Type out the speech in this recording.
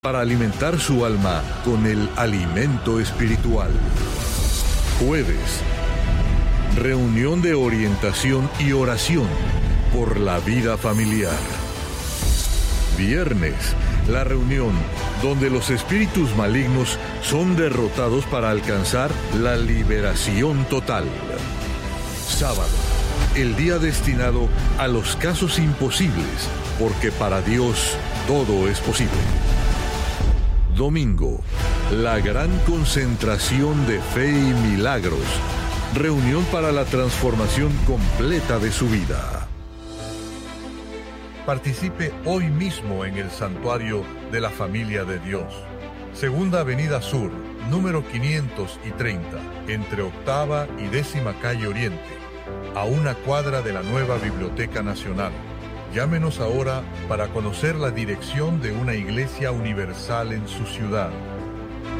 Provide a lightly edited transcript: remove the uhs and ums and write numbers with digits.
para alimentar su alma con el alimento espiritual. Jueves, reunión de orientación y oración por la vida familiar. Viernes, la reunión donde los espíritus malignos son derrotados para alcanzar la liberación total. Sábado, el día destinado a los casos imposibles, porque para Dios todo es posible. Domingo, la gran concentración de fe y milagros, reunión para la transformación completa de su vida. Participe hoy mismo en el Santuario de la Familia de Dios. Segunda Avenida Sur, número 530, entre Octava y 10ª Calle Oriente, a una cuadra de la nueva Biblioteca Nacional. Llámenos ahora para conocer la dirección de una iglesia universal en su ciudad.